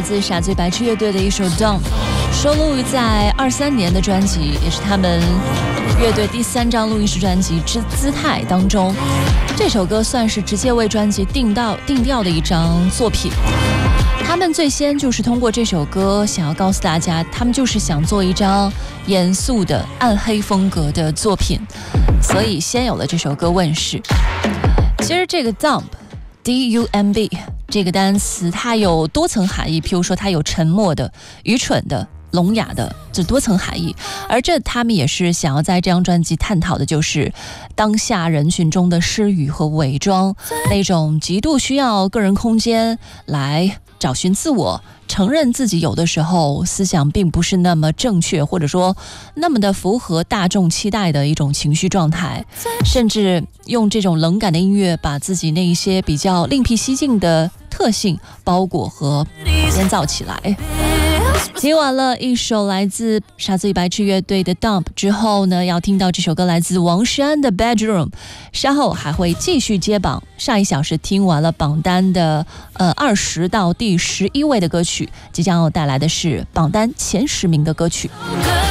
自傻嘴白痴乐队的一首 Dump， 收录在23年的专辑，也是他们乐队第3张录音室专辑之姿态当中。这首歌算是直接为专辑定调的一张作品。他们最先就是通过这首歌想要告诉大家，他们就是想做一张严肃的暗黑风格的作品，所以先有了这首歌问世。其实这个 Dump D-U-M-B 这个单词它有多层含义，譬如说它有沉默的、愚蠢的、聋哑的，这多层含义。而这他们也是想要在这张专辑探讨的，就是当下人群中的失语和伪装，那种极度需要个人空间来找寻自我，承认自己有的时候思想并不是那么正确，或者说那么的符合大众期待的一种情绪状态，甚至用这种冷感的音乐把自己那一些比较另辟蹊径的特性包裹和编造起来。听完了一首来自傻子与白痴乐队的 Dump 之后呢，要听到这首歌来自王诗安的 Bedroom， 稍后还会继续接榜。上一小时听完了榜单的20到第11位的歌曲，即将要带来的是榜单前10名的歌曲。